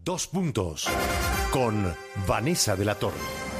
Dos Puntos con Vanessa de la Torre.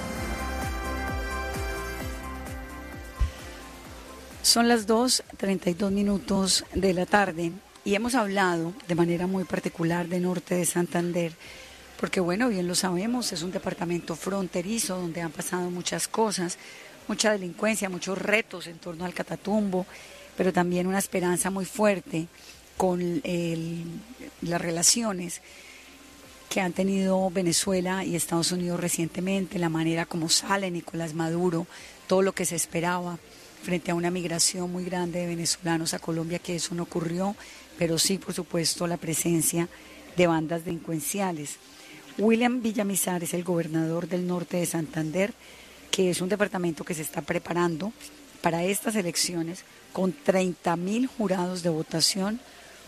Son las 2:32 de la tarde y hemos hablado de manera muy particular de Norte de Santander, porque bueno, bien lo sabemos, es un departamento fronterizo donde han pasado muchas cosas, mucha delincuencia, muchos retos en torno al Catatumbo, pero también una esperanza muy fuerte con las relaciones que han tenido Venezuela y Estados Unidos recientemente, la manera como sale Nicolás Maduro, todo lo que se esperaba frente a una migración muy grande de venezolanos a Colombia, que eso no ocurrió, pero sí, por supuesto, la presencia de bandas delincuenciales. William Villamizar es el gobernador del Norte de Santander, que es un departamento que se está preparando para estas elecciones con 30.000 jurados de votación,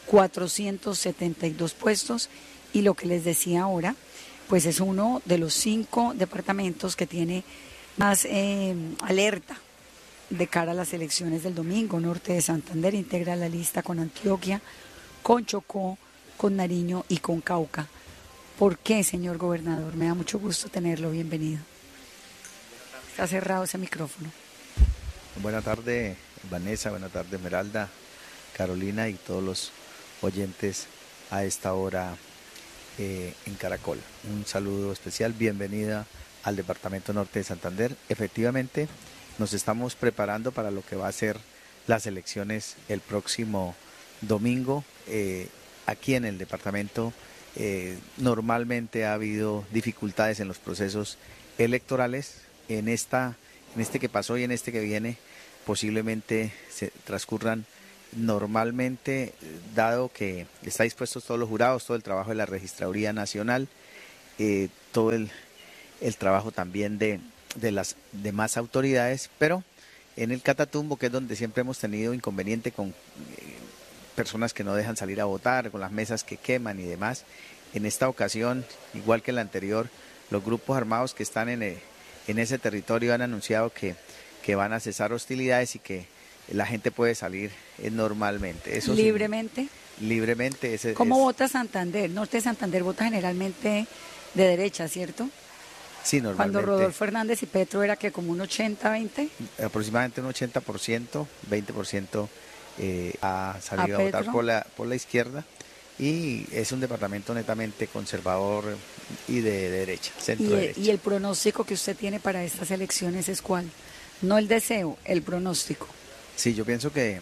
472 puestos, y lo que les decía ahora, pues es uno de los 5 departamentos que tiene más alerta de cara a las elecciones del domingo. Norte de Santander integra la lista con Antioquia, con Chocó, con Nariño y con Cauca. ¿Por qué, señor gobernador? Me da mucho gusto tenerlo. Bienvenido. Está cerrado ese micrófono. Buenas tardes, Vanessa. Buenas tardes, Esmeralda, Carolina y todos los oyentes a esta hora en Caracol. Un saludo especial, bienvenida al Departamento Norte de Santander. Efectivamente, nos estamos preparando para lo que va a ser las elecciones el próximo domingo. Aquí en el departamento normalmente ha habido dificultades en los procesos electorales. En este que pasó y en este que viene posiblemente se transcurran normalmente, dado que está dispuestos todos los jurados, todo el trabajo de la Registraduría Nacional, todo el trabajo también de las demás autoridades, pero en el Catatumbo, que es donde siempre hemos tenido inconveniente con personas que no dejan salir a votar, con las mesas que queman y demás, en esta ocasión, igual que la anterior, los grupos armados que están en ese territorio han anunciado que van a cesar hostilidades y que la gente puede salir normalmente. Eso ¿Libremente? Sí, libremente. ¿Cómo vota Santander? Norte de Santander vota generalmente de derecha, ¿cierto? Sí, normalmente. Cuando Rodolfo Hernández y Petro era que como un 80-20. Aproximadamente un 80%, 20% ha salido a votar por la izquierda, y es un departamento netamente conservador y de derecha, centro-derecha. ¿Y el pronóstico que usted tiene para estas elecciones es cuál? No el deseo, el pronóstico. Sí, yo pienso que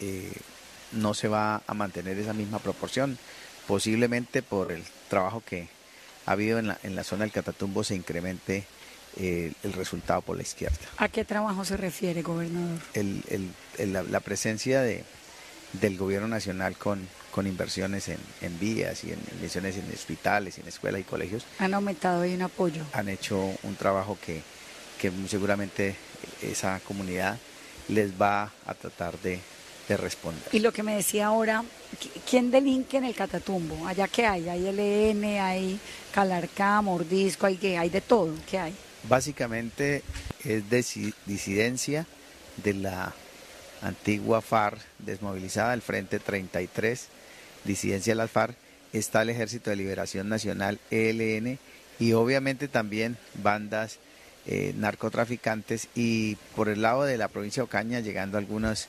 no se va a mantener esa misma proporción, posiblemente por el trabajo que ha habido en la zona del Catatumbo se incremente el resultado por la izquierda. ¿A qué trabajo se refiere, gobernador? La presencia del gobierno nacional con inversiones en vías y en inversiones en hospitales, en escuelas y colegios. Han aumentado ahí un apoyo. Han hecho un trabajo que muy seguramente esa comunidad les va a tratar de responder. Y lo que me decía ahora, ¿quién delinque en el Catatumbo? ¿Allá qué hay? ¿Hay ELN, hay Calarcá, Mordisco, hay de todo? ¿Qué hay? Básicamente es disidencia de la antigua FARC desmovilizada, el Frente 33, disidencia de las FARC, está el Ejército de Liberación Nacional, ELN, y obviamente también bandas narcotraficantes, y por el lado de la provincia de Ocaña llegando algunas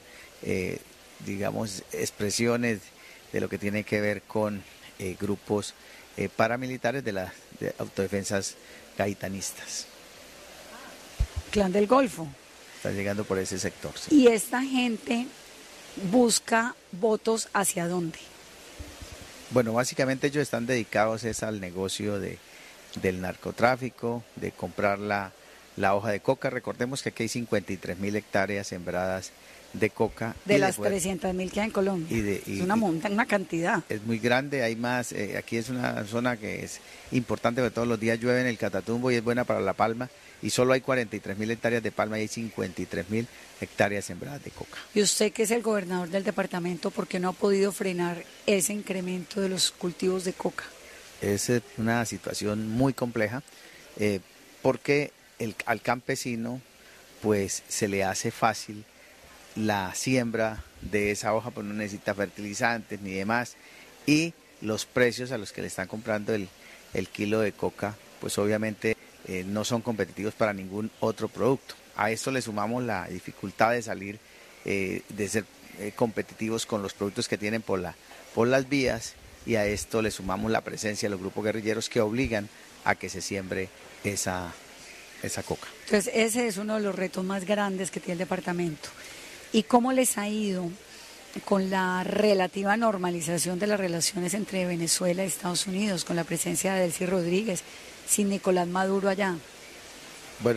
expresiones de lo que tiene que ver con grupos paramilitares de autodefensas gaitanistas. Clan del Golfo. Está llegando por ese sector. Sí. ¿Y esta gente busca votos hacia dónde? Bueno, básicamente ellos están dedicados al negocio del narcotráfico, de comprar la hoja de coca. Recordemos que aquí hay 53.000 hectáreas sembradas de coca. De las 300.000 que hay en Colombia. Es una cantidad. Es muy grande, hay más. Aquí es una zona que es importante porque todos los días llueve en el Catatumbo y es buena para la palma. Y solo hay 43.000 hectáreas de palma y hay 53.000 hectáreas sembradas de coca. Y usted, que es el gobernador del departamento, ¿por qué no ha podido frenar ese incremento de los cultivos de coca? Es una situación muy compleja porque al campesino pues se le hace fácil la siembra de esa hoja, pues no necesita fertilizantes ni demás, y los precios a los que le están comprando el el kilo de coca, pues obviamente no son competitivos para ningún otro producto. A esto le sumamos la dificultad de salir, de ser competitivos con los productos que tienen por las vías, y a esto le sumamos la presencia de los grupos guerrilleros que obligan a que se siembre esa coca. Entonces ese es uno de los retos más grandes que tiene el departamento. ¿Y cómo les ha ido con la relativa normalización de las relaciones entre Venezuela y Estados Unidos, con la presencia de Delcy Rodríguez, sin Nicolás Maduro allá? Bueno,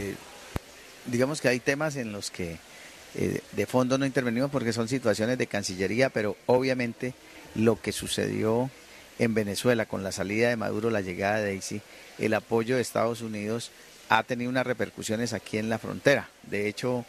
digamos que hay temas en los que de fondo no intervenimos porque son situaciones de Cancillería, pero obviamente lo que sucedió en Venezuela con la salida de Maduro, la llegada de Delcy, el apoyo de Estados Unidos ha tenido unas repercusiones aquí en la frontera. De hecho,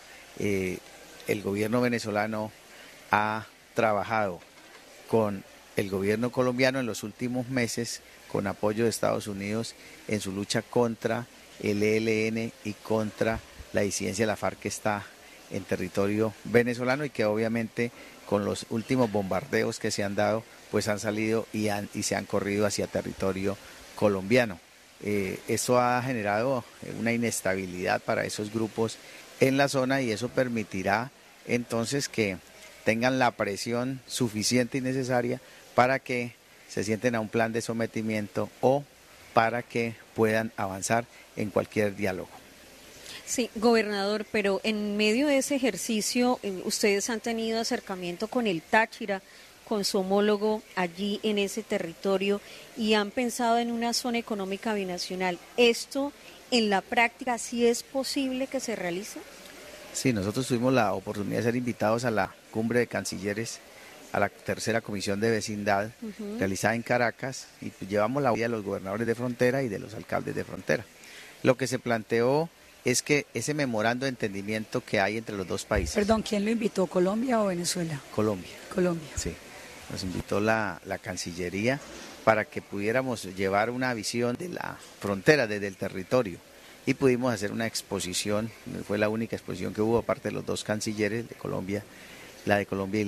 el gobierno venezolano ha trabajado con el gobierno colombiano en los últimos meses con apoyo de Estados Unidos en su lucha contra el ELN y contra la disidencia de la FARC que está en territorio venezolano, y que obviamente con los últimos bombardeos que se han dado pues han salido y se han corrido hacia territorio colombiano. Eso ha generado una inestabilidad para esos grupos en la zona, y eso permitirá entonces que tengan la presión suficiente y necesaria para que se sienten a un plan de sometimiento o para que puedan avanzar en cualquier diálogo. Sí, gobernador, pero en medio de ese ejercicio, ustedes han tenido acercamiento con el Táchira, con su homólogo allí en ese territorio, y han pensado en una zona económica binacional. ¿Esto en la práctica sí es posible que se realice? Sí, nosotros tuvimos la oportunidad de ser invitados a la cumbre de cancilleres, a la tercera comisión de vecindad realizada en Caracas, y llevamos la voz de los gobernadores de frontera y de los alcaldes de frontera. Lo que se planteó es que ese memorando de entendimiento que hay entre los dos países. Perdón, ¿quién lo invitó, Colombia o Venezuela? Colombia. Colombia. Sí, nos invitó la Cancillería para que pudiéramos llevar una visión de la frontera desde el territorio, y pudimos hacer una exposición. Fue la única exposición que hubo, aparte de los dos cancilleres de Colombia, la de Colombia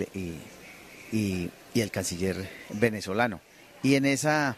y el canciller venezolano. Y en esa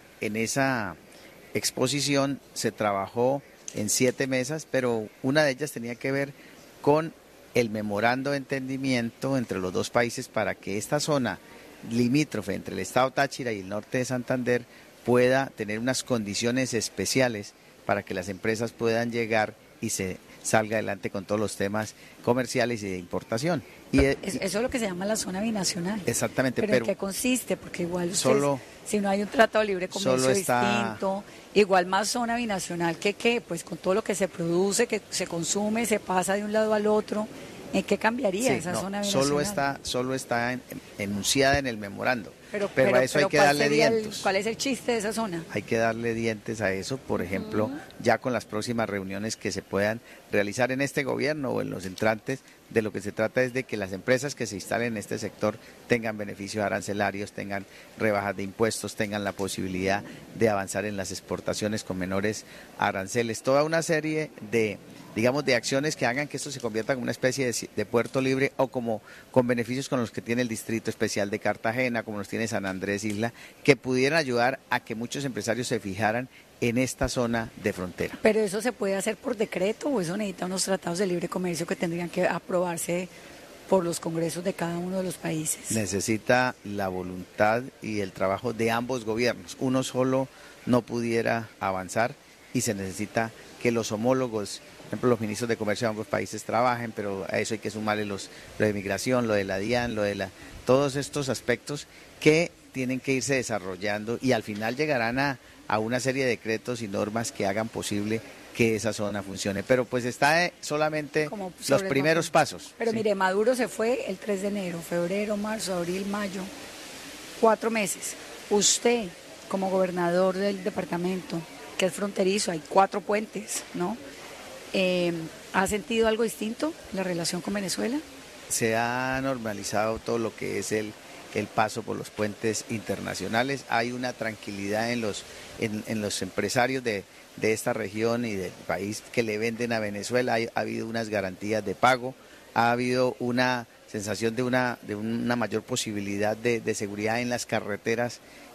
exposición se trabajó en 7 mesas, pero una de ellas tenía que ver con el memorando de entendimiento entre los dos países para que esta zona limítrofe entre el estado Táchira y el norte de Santander pueda tener unas condiciones especiales para que las empresas puedan llegar y se salga adelante con todos los temas comerciales y de importación. Eso es lo que se llama la zona binacional. Exactamente. ¿Pero en qué consiste? Porque igual ustedes, si no hay un tratado de libre comercio distinto, igual más zona binacional que pues con todo lo que se produce, que se consume, se pasa de un lado al otro, ¿en qué cambiaría esa zona binacional? Solo está enunciada en el memorando. Pero a eso hay que darle dientes. ¿Cuál es el chiste de esa zona? Hay que darle dientes a eso, por ejemplo, ya con las próximas reuniones que se puedan realizar en este gobierno o en los entrantes. De lo que se trata es de que las empresas que se instalen en este sector tengan beneficios arancelarios, tengan rebajas de impuestos, tengan la posibilidad de avanzar en las exportaciones con menores aranceles. Toda una serie de acciones que hagan que esto se convierta en una especie de puerto libre, o como con beneficios con los que tiene el Distrito Especial de Cartagena, como los tiene San Andrés Isla, que pudieran ayudar a que muchos empresarios se fijaran en esta zona de frontera. ¿Pero eso se puede hacer por decreto o eso necesita unos tratados de libre comercio que tendrían que aprobarse por los congresos de cada uno de los países? Necesita la voluntad y el trabajo de ambos gobiernos. Uno solo no pudiera avanzar, y se necesita que los homólogos, por ejemplo, los ministros de comercio de ambos países trabajen, pero a eso hay que sumarle lo de migración, lo de la DIAN, todos estos aspectos que tienen que irse desarrollando, y al final llegarán a una serie de decretos y normas que hagan posible que esa zona funcione. Pero pues está solamente los primeros pasos. Pero ¿sí? Mire, Maduro se fue el 3 de enero, febrero, marzo, abril, mayo, 4 meses. Usted, como gobernador del departamento, que es fronterizo, hay 4 puentes, ¿no? ¿Ha sentido algo distinto en la relación con Venezuela? Se ha normalizado todo lo que es el paso por los puentes internacionales. Hay una tranquilidad en los empresarios de esta región y del país que le venden a Venezuela. Ha habido unas garantías de pago, ha habido una sensación de una mayor posibilidad de seguridad en las carreteras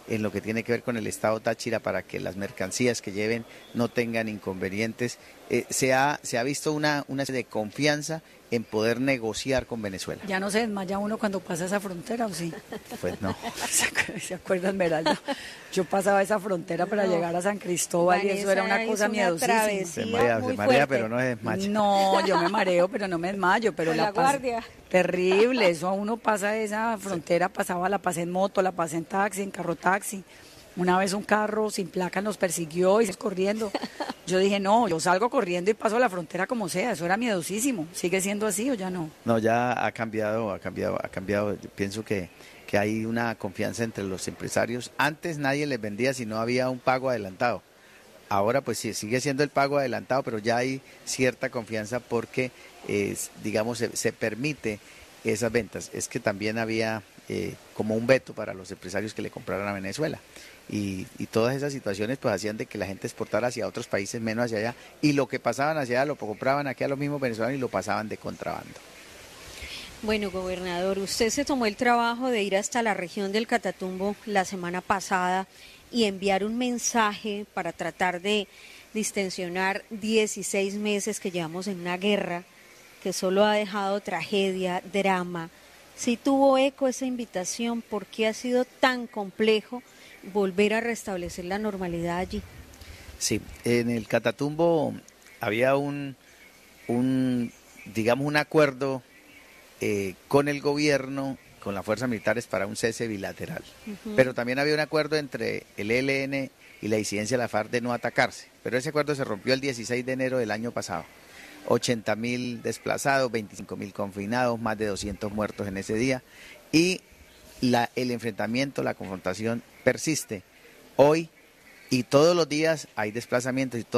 en lo que tiene que ver con el Estado Táchira para que las mercancías que lleven no tengan inconvenientes. Se ha visto una serie de confianza en poder negociar con Venezuela. ¿Ya no se desmaya uno cuando pasa esa frontera o sí? Pues no. ¿Se acuerdan, Esmeralda? Yo pasaba esa frontera para llegar a San Cristóbal, Vanessa, y eso era una cosa miedosísima. Se marea, pero no se desmaya. No, yo me mareo, pero no me desmayo. Pero la guardia. Terrible, eso a uno pasa esa frontera, la pasé en moto, la pasé en taxi, en carro taxi. Una vez un carro sin placa nos persiguió y se corriendo. Yo dije, no, yo salgo corriendo y paso la frontera como sea. Eso era miedosísimo. ¿Sigue siendo así o ya no? No, ya ha cambiado. Yo pienso que hay una confianza entre los empresarios. Antes nadie les vendía si no había un pago adelantado. Ahora pues sí, sigue siendo el pago adelantado, pero ya hay cierta confianza porque, digamos, se permite esas ventas. Es que también había como un veto para los empresarios que le compraran a Venezuela. Y todas esas situaciones pues hacían de que la gente exportara hacia otros países, menos hacia allá, y lo que pasaban hacia allá lo compraban aquí a los mismos venezolanos y lo pasaban de contrabando. Bueno, gobernador, usted se tomó el trabajo de ir hasta la región del Catatumbo la semana pasada y enviar un mensaje para tratar de distensionar 16 meses que llevamos en una guerra que solo ha dejado tragedia, drama. ¿Sí tuvo eco esa invitación? ¿Por qué ha sido tan complejo volver a restablecer la normalidad allí? Sí, en el Catatumbo había un acuerdo con el gobierno, con las fuerzas militares para un cese bilateral. Pero también había un acuerdo entre el ELN y la disidencia de la FARC de no atacarse. Pero ese acuerdo se rompió el 16 de enero del año pasado. 80.000 desplazados, 25.000 confinados, más de 200 muertos en ese día. Y el enfrentamiento, la confrontación persiste hoy y todos los días hay desplazamientos y